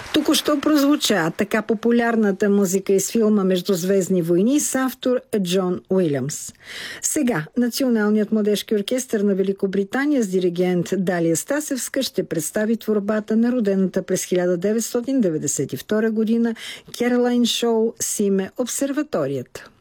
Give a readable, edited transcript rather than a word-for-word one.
Току-що прозвуча така популярната музика из филма «Междузвездни войни» с автор Джон Уилямс. Сега Националният младежки оркестър на Великобритания с диригент Далия Стасевска ще представи творбата на родената през 1992 година Керолайн Шоу с име «Обсерваторията».